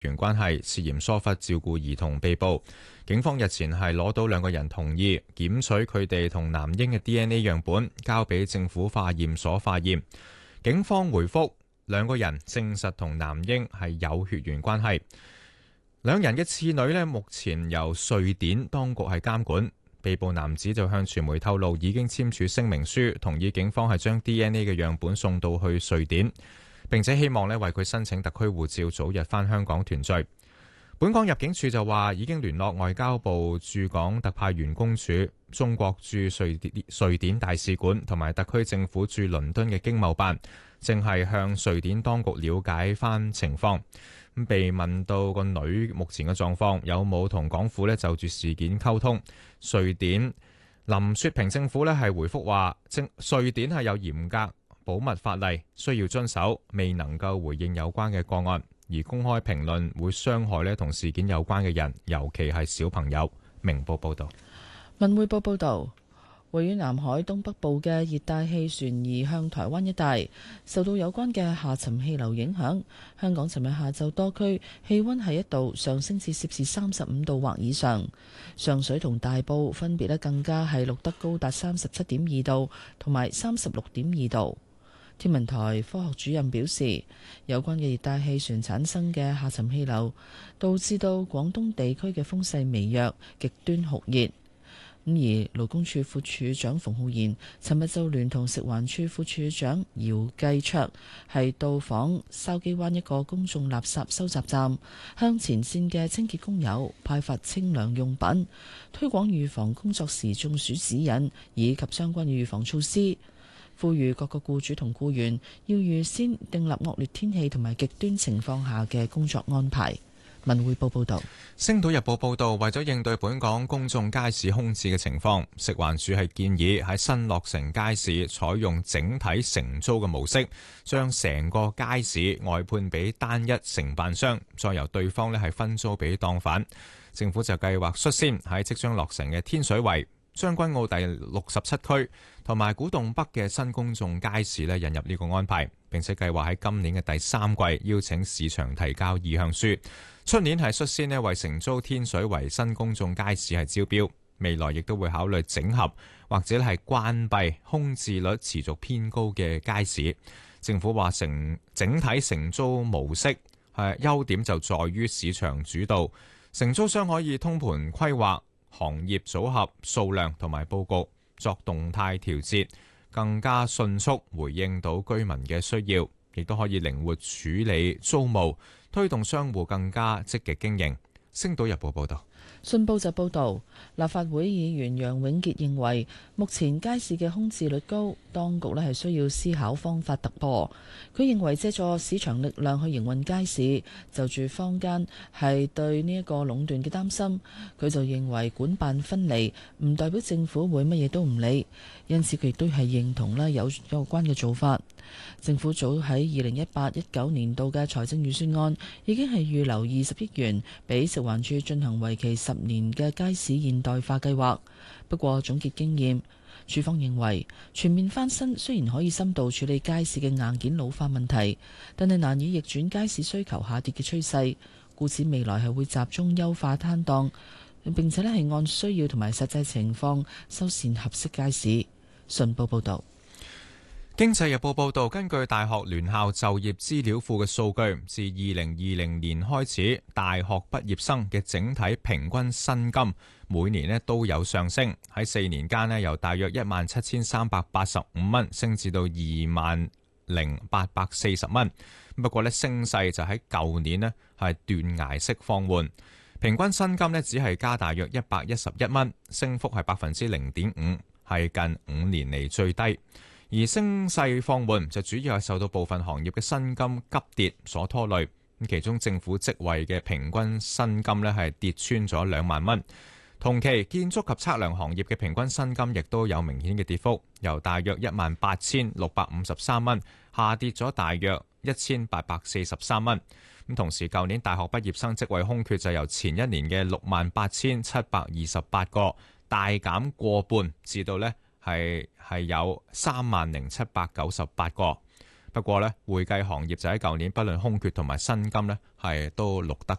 緣關係，涉嫌疏忽照顧兒童被捕。警方日前係攞到兩個人同意檢取佢哋同男嬰嘅 DNA 樣本，交俾政府化驗所化驗。警方回覆兩個人證實同男嬰係有血緣關係。兩人嘅次女呢，目前由瑞典當局係監管。被捕男子就向傳媒透露，已經簽署聲明書，同意警方係將 DNA 嘅樣本送到去瑞典，並且希望呢為佢申請特區護照，早日返香港團聚。本港入境處就話已經聯絡外交部駐港特派員公署、中國駐瑞典大使館同埋特區政府駐倫敦嘅經貿辦，正係向瑞典當局了解翻情況。被問到個女目前嘅狀況，有冇同港府呢就住事件溝通，瑞典林雪平政府呢係回覆話，瑞典係有嚴格保密法例需要遵守，未能夠回應有關嘅個案，而公開評論會傷害呢同事件有關嘅人，尤其係小朋友。明報報道。 文匯報報道，位於南海東北部嘅熱帶氣旋移向台灣一帶，受到有關嘅下沉氣流影響。香港尋日下晝多區氣溫係一度上升至攝氏35度或以上，上水同大埔分別更加係錄得高達37.2度同埋36.2度。天文台科學主任表示，有關嘅熱帶氣旋產生嘅下沉氣流，導致到廣東地區嘅風勢微弱，極端酷熱。而勞工處副處長馮浩然尋日就聯同食環署副處長姚繼卓係到訪筲箕灣一個公眾垃圾收集站，向前線嘅清潔工友派發清涼用品，推廣預防工作時中暑指引以及相關嘅預防措施，呼籲各個僱主同僱員要預先訂立惡劣天氣同埋極端情況下嘅工作安排。文匯報報道。 星島日報報道，為咗應對本港公眾街市空置嘅情況，食環署係建議喺新落成街市採用整體承租嘅模式，將成個街市外判俾單一承辦商，再由對方係分租俾檔販。政府就計劃率先喺即將落成嘅天水圍、將軍澳第67區同埋古洞北嘅新公眾街市引入呢個安排，並且計劃喺今年嘅第3季邀請市場提交意向書。出年係率先為承租天水圍新公眾街市係招標，未來亦都會考慮整合或者係關閉空置率持續偏高嘅街市。政府話整體承租模式優點就在於市場主導，承租商可以通盤規劃行業組合、數量同埋佈局，作動態調節，更加迅速回應到居民嘅需要，亦都可以靈活處理租務，推動商戶更加積極經營。星島日報報道。 信報就報導，立法會議員楊永傑認為，目前街市嘅空置率高，當局係需要思考方法突破。佢認為借助市場力量去營運街市，就住坊間係對呢一個壟斷嘅擔心，佢就認為管辦分離唔代表政府會乜嘢都唔理，因此佢亦都係認同有關嘅做法。政府早喺2018-19年度嘅財政預算案已經係預留20億元俾食環署進行為期10年嘅街市現代化計劃。不過總結經驗，署方認為全面翻新雖然可以深度處理街市嘅硬件老化問題，但係難以逆轉街市需求下跌嘅趨勢，故此未來係會集中優化攤檔，並且係按需要同埋實際情況修繕合適街市。信報報道。 經濟日報報導，根據大學聯校就業資料庫嘅數據，自2020年開始，大學畢業生嘅整體平均薪金每年都有上升，喺4年間由大約17,385蚊升至到20,840蚊。不過升勢就喺舊年係斷崖式放緩，平均薪金只係加大約111蚊，升幅係0.5%，係近5年嚟最低。而升勢放緩就主要係受到部分行業嘅薪金急跌所拖累，其中政府職位嘅平均薪金係跌穿咗2萬蚊。同期建築及測量行業嘅平均薪金亦都有明顯嘅跌幅，由大約18,653蚊下跌咗大約1,843蚊。同時舊年大學畢業生職位空缺就由前一年嘅68,728個大減過半，至到係有30,798個。 不過呢，會計行業就喺舊年不論空缺同埋薪金呢係都錄得